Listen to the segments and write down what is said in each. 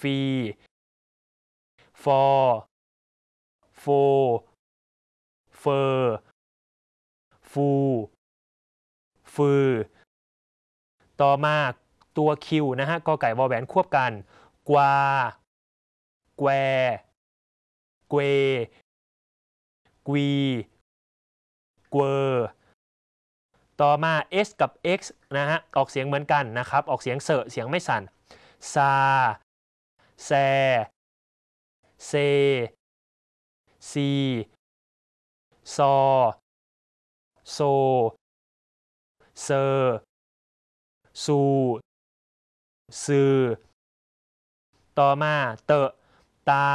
ฟีฟอโฟเฟอฟูฟือต่อมาตัวคิวนะฮะกอไก่วอแหวนควบกันกวาแกวเกวกวีเกวต่อมา S กับ X นะฮะออกเสียงเหมือนกันนะครับออกเสียงเสเสียงไม่สั่นซาแซเซซีซอโซเซอซูซือต่อมาเตะตา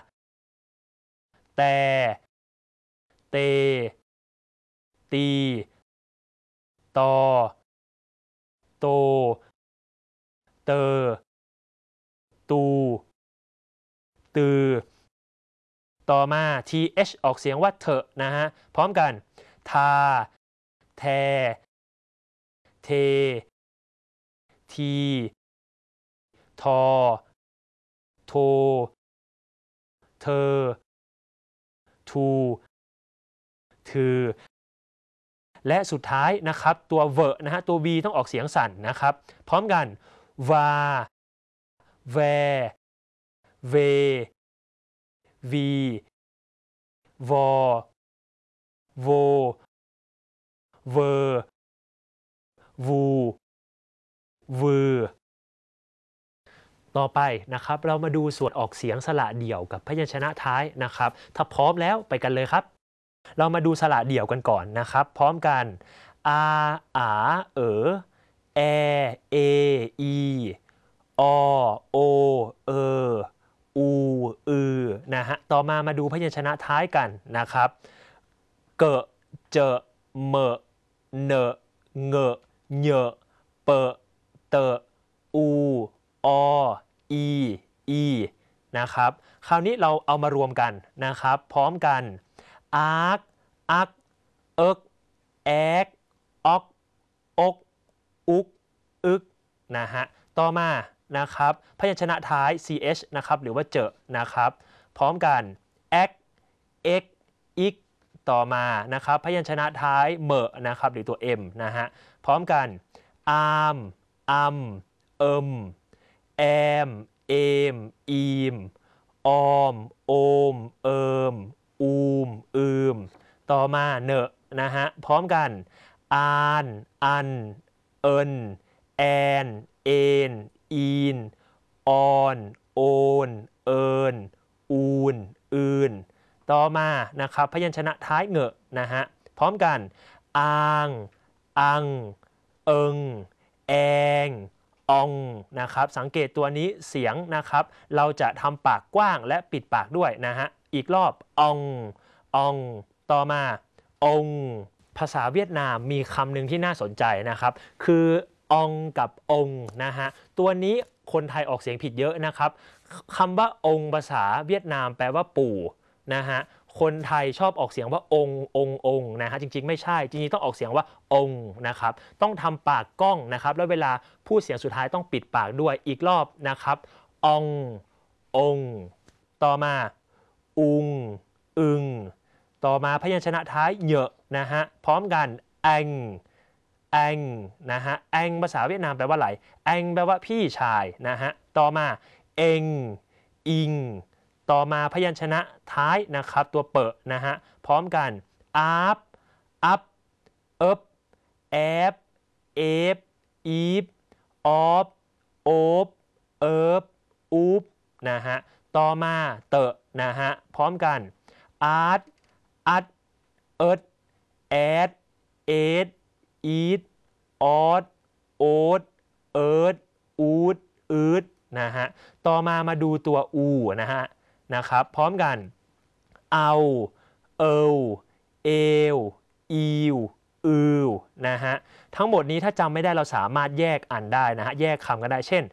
แต่เตตีตอโตเตอตูตือต่อมา th ออกเสียงว่าเถอะนะฮะพร้อมกันทาแทเททีทอโทเธอทูถือและสุดท้ายนะครับตัวเวอร์นะฮะตัว v ต้องออกเสียงสั่นนะครับพร้อมกันวาแวเววีวอโวเวอร์วูวือต่อไปนะครับเรามาดูส่วนออกเสียงสระเดี่ยวกับพยัญชนะท้ายนะครับถ้าพร้อมแล้วไปกันเลยครับเรามาดูสระเดี่ยวกันก่อนนะครับพร้อมกันอาอาเอแอเออีอโอเออูอือนะฮะต่อมาดูพยัญชนะท้ายกันนะครับเกะเจอเมะเนเงะเยะเปะเตะอูออีอีนะครับคราวนี้เราเอามารวมกันนะครับพร้อมกันอาร์กอักเอิกแอกออกอกอุกอึกนะฮะต่อมานะครับพยัญชนะท้าย ch นะครับหรือว่าเจอนะครับพร้อมกันแอกเอ็กอิกต่อมานะครับพยัญชนะท้ายเมะนะครับหรือตัว m นะฮะพร้อมกันอาร์มอัมเอิมแอมเอมอีมออมโอมเอิมอูมอืมต่อมาเนอะนะฮะพร้อมกันอานอันเอินแอนเอ็นอีนออนโอนเอินอูนอืนต่อมานะครับพยัญชนะท้ายเงอะนะฮะพร้อมกันอางอังเอิงแองอองนะครับสังเกตตัวนี้เสียงนะครับเราจะทำปากกว้างและปิดปากด้วยนะฮะอีกรอบอองอองต่อมาองภาษาเวียดนามมีคำหนึ่งที่น่าสนใจนะครับคืออองกับองนะฮะตัวนี้คนไทยออกเสียงผิดเยอะนะครับคำว่าองภาษาเวียดนามแปลว่าปู่นะฮะคนไทยชอบออกเสียงว่าองนะฮะจริงๆไม่ใช่จริงๆต้องออกเสียงว่าองนะครับต้องทำปากก้องนะครับแล้วเวลาพูดเสียงสุดท้ายต้องปิดปากด้วยอีกรอบนะครับองต่อมาอุงอึงต่อมาพยัญชนะท้ายเหยอะนะฮะพร้อมกันแองนะฮะแองภาษาเวียดนามแปลว่าอะไรแองแปลว่าพี่ชายนะฮะต่อมาเองอิงต่อมาพยัญชนะท้ายนะครับตัวเปะนะฮะพร้อมกันอาบอัพเอิบแอบเอฟอีฟออฟโอบเอิบอูบนะฮะต่อมาเตะนะฮะพร้อมกันอาร์ตอัดเอิดแอดเอดอีดออดโอ๊ตเอิร์ดอูดอืดนะฮะต่อมาดูตัวอูนะครับพร้อมกันเอาเอลเอลอีวอืวนะฮะทั้งหมดนี้ถ้าจำไม่ได้เราสามารถแยกอ่านได้นะฮะแยกคำกันได้เช่น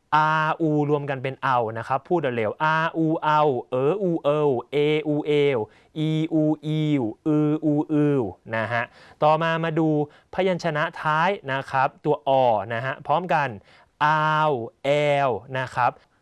r u รวมกันเป็นเอานะครับพูดเร็ว r u เอาอูเอลเออูเอลอีอูอีวอือูอืวนะฮะต่อมาดูพยัญชนะท้ายนะครับตัวอนะฮะพร้อมกันอาวแอลนะครับ